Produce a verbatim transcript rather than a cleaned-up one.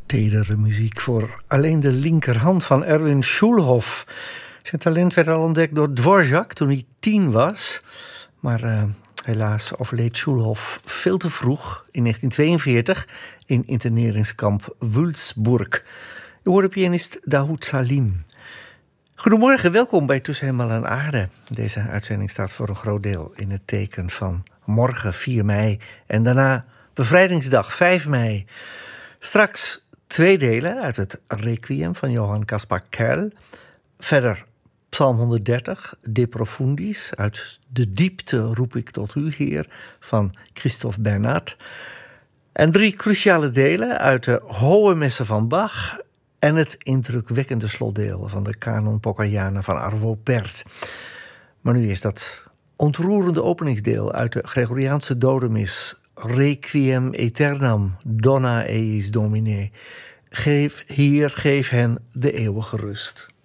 Tedere muziek voor alleen de linkerhand van Erwin Schulhoff. Zijn talent werd al ontdekt door Dvorak toen hij tien was. Maar uh, helaas overleed Schulhoff veel te vroeg in negentien tweeënveertig in interneringskamp Wulzburg. U hoorde pianist Dahoud Salim. Goedemorgen, welkom bij Tussen Hemel en Aarde. Deze uitzending staat voor een groot deel in het teken van morgen vier mei en daarna bevrijdingsdag vijf mei. Straks twee delen uit het Requiem van Johann Caspar Kerl. Verder Psalm honderddertig, De Profundis, uit de diepte roep ik tot u, Heer, van Christophe Bernard. En drie cruciale delen uit de Hohe Messe van Bach en het indrukwekkende slotdeel van de Canon Poccaiana van Arvo Pärt. Maar nu is dat ontroerende openingsdeel uit de Gregoriaanse dodenmis, Requiem aeternam, dona eis Domine. Geef, Heer, geef hen de eeuwige rust.